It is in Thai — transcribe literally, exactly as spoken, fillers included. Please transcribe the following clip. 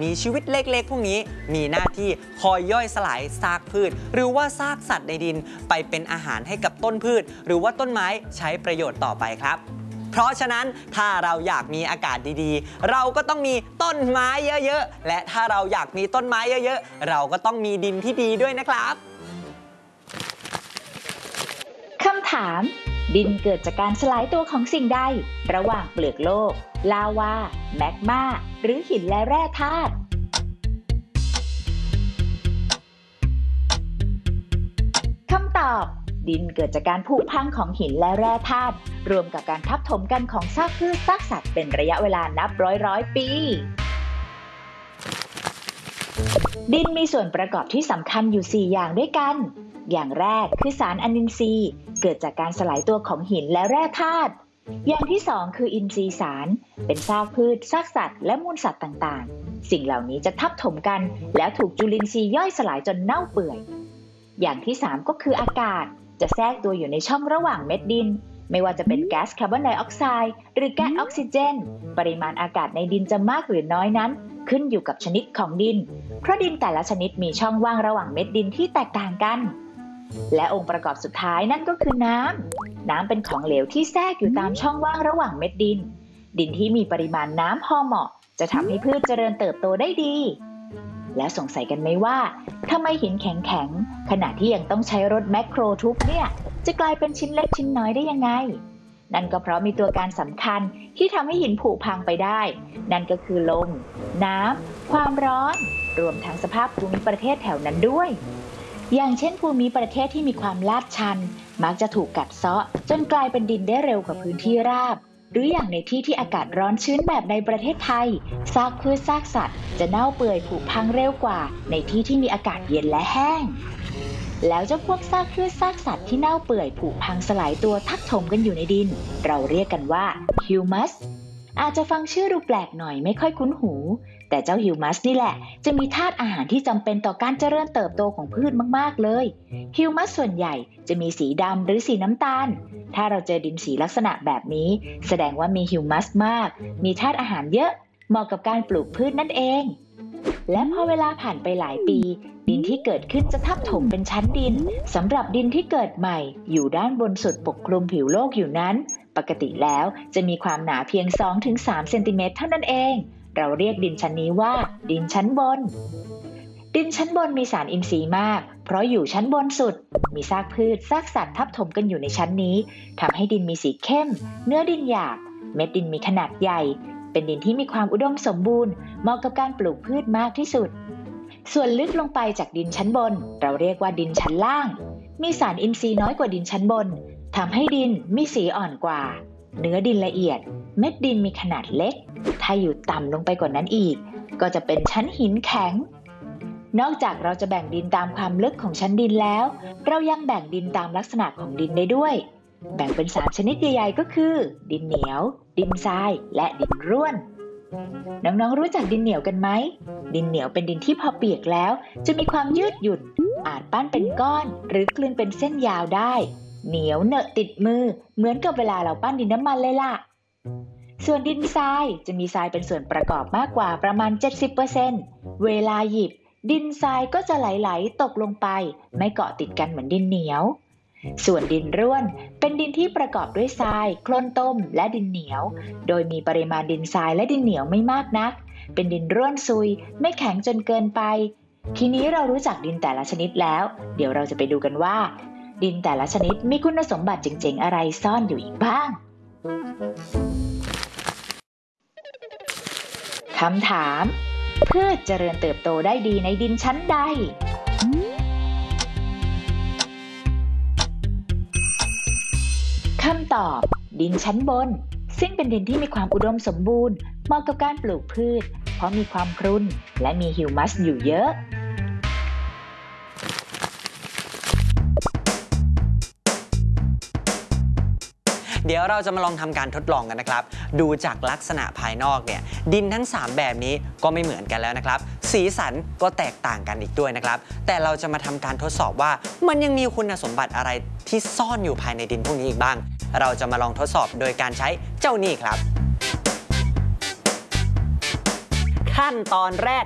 มีชีวิตเล็กๆพวกนี้มีหน้าที่คอยย่อยสลายซากพืชหรือว่าซากสัตว์ในดินไปเป็นอาหารให้กับต้นพืชหรือว่าต้นไม้ใช้ประโยชน์ต่อไปครับเพราะฉะนั้นถ้าเราอยากมีอากาศดีๆเราก็ต้องมีต้นไม้เยอะๆและถ้าเราอยากมีต้นไม้เยอะๆเราก็ต้องมีดินที่ดีด้วยนะครับคำถามดินเกิดจากการสลายตัวของสิ่งใดระหว่างเปลือกโลกลาวาแมกมาหรือหินและแร่ธาตุคำตอบดินเกิดจากการผุพังของหินและแร่ธาตุรวมกับการทับถมกันของซากพืชซากสัตว์เป็นระยะเวลานับร้อยร้อยปีดินมีส่วนประกอบที่สำคัญอยู่สี่อย่างด้วยกันอย่างแรกคือสารอนินทรีย์เกิดจากการสลายตัวของหินและแร่ธาตุอย่างที่สองคืออินทรีย์สารเป็นซากพืชซากสัตว์และมูลสัตว์ต่างๆสิ่งเหล่านี้จะทับถมกันแล้วถูกจุลินทรีย์ย่อยสลายจนเน่าเปื่อยอย่างที่สามก็คืออากาศจะแทรกตัวอยู่ในช่องระหว่างเม็ดดินไม่ว่าจะเป็นแก๊สคาร์บอนไดออกไซด์หรือแก๊สออกซิเจนปริมาณอากาศในดินจะมากหรือน้อยนั้นขึ้นอยู่กับชนิดของดินเพราะดินแต่ละชนิดมีช่องว่างระหว่างเม็ดดินที่แตกต่างกันและองค์ประกอบสุดท้ายนั่นก็คือน้ำน้ำเป็นของเหลวที่แทรกอยู่ตามช่องว่างระหว่างเม็ดดินดินที่มีปริมาณน้ำพอเหมาะจะทำให้พืชเจริญเติบโตได้ดีแล้วสงสัยกันไหมว่าทำไมหินแข็งๆขณะที่ยังต้องใช้รถแมคโครทุบเนี่ยจะกลายเป็นชิ้นเล็กชิ้นน้อยได้ยังไงนั่นก็เพราะมีตัวการสำคัญที่ทำให้หินผุพังไปได้นั่นก็คือลมน้ำความร้อนรวมทั้งสภาพภูมิประเทศแถวนั้นด้วยอย่างเช่นภูมิประเทศที่มีความลาดชันมักจะถูกกัดเซาะจนกลายเป็นดินได้เร็วกว่าพื้นที่ราบหรืออย่างในที่ที่อากาศร้อนชื้นแบบในประเทศไทยซากพืชซากสัตว์จะเน่าเปื่อยผุพังเร็วกว่าในที่ที่มีอากาศเย็นและแห้งแล้วเจ้าพวกซากพืชซากสัตว์ที่เน่าเปื่อยผุพังสลายตัวทับถมกันอยู่ในดินเราเรียกกันว่าฮิวมัสอาจจะฟังชื่อดูแปลกหน่อยไม่ค่อยคุ้นหูแต่เจ้าฮิวมัสนี่แหละจะมีธาตุอาหารที่จำเป็นต่อการเจริญเติบโตของพืชมากๆเลยฮิวมัสส่วนใหญ่จะมีสีดำหรือสีน้ำตาลถ้าเราเจอดินสีลักษณะแบบนี้แสดงว่ามีฮิวมัสมากมีธาตุอาหารเยอะเหมาะกับการปลูกพืชนั่นเองและพอเวลาผ่านไปหลายปีดินที่เกิดขึ้นจะทับถมเป็นชั้นดินสำหรับดินที่เกิดใหม่อยู่ด้านบนสุดปกคลุมผิวโลกอยู่นั้นปกติแล้วจะมีความหนาเพียง สองถึงสาม เซนติเมตรเท่านั้นเองเราเรียกดินชั้นนี้ว่าดินชั้นบนดินชั้นบนมีสารอินทรีย์มากเพราะอยู่ชั้นบนสุดมีซากพืชซากสัตว์ทับถมกันอยู่ในชั้นนี้ทำให้ดินมีสีเข้มเนื้อดินหยาบเม็ดดินมีขนาดใหญ่เป็นดินที่มีความอุดมสมบูรณ์เหมาะกับการปลูกพืชมากที่สุดส่วนลึกลงไปจากดินชั้นบนเราเรียกว่าดินชั้นล่างมีสารอินทรีย์น้อยกว่าดินชั้นบนทำให้ดินมีสีอ่อนกว่าเนื้อดินละเอียดเม็ดดินมีขนาดเล็กถ้าอยู่ต่ำลงไปกว่านั้นอีกก็จะเป็นชั้นหินแข็งนอกจากเราจะแบ่งดินตามความลึกของชั้นดินแล้วเรายังแบ่งดินตามลักษณะของดินได้ด้วยแบ่งเป็นสามชนิดใหญ่ๆก็คือดินเหนียวดินทรายและดินร่วนน้องๆรู้จักดินเหนียวกันไหมดินเหนียวเป็นดินที่พอเปียกแล้วจะมีความยืดหยุ่นอาจปั้นเป็นก้อนหรือกลืนเป็นเส้นยาวได้เหนียวเหนอะติดมือเหมือนกับเวลาเราปั้นดินน้ำมันเลยล่ะส่วนดินทรายจะมีทรายเป็นส่วนประกอบมากกว่าประมาณ เจ็ดสิบเปอร์เซ็นต์ เวลาหยิบดินทรายก็จะไหลๆตกลงไปไม่เกาะติดกันเหมือนดินเหนียวส่วนดินร่วนเป็นดินที่ประกอบด้วยทรายโคลนต้มและดินเหนียวโดยมีปริมาณดินทรายและดินเหนียวไม่มากนักเป็นดินร่วนซุยไม่แข็งจนเกินไปทีนี้เรารู้จักดินแต่ละชนิดแล้วเดี๋ยวเราจะไปดูกันว่าดินแต่ละชนิดมีคุณสมบัติเจ๋งๆอะไรซ่อนอยู่อีกบ้างคำถามพืชเจริญเติบโตได้ดีในดินชั้นใดคำตอบดินชั้นบนซึ่งเป็นดินที่มีความอุดมสมบูรณ์เหมาะกับการปลูกพืชเพราะมีความพรุนและมีฮิวมัสอยู่เยอะเดี๋ยวเราจะมาลองทำการทดลองกันนะครับดูจากลักษณะภายนอกเนี่ยดินทั้งสามแบบนี้ก็ไม่เหมือนกันแล้วนะครับสีสันก็แตกต่างกันอีกด้วยนะครับแต่เราจะมาทำการทดสอบว่ามันยังมีคุณสมบัติอะไรที่ซ่อนอยู่ภายในดินพวกนี้อีกบ้างเราจะมาลองทดสอบโดยการใช้เจ้านี่ครับขั้นตอนแรก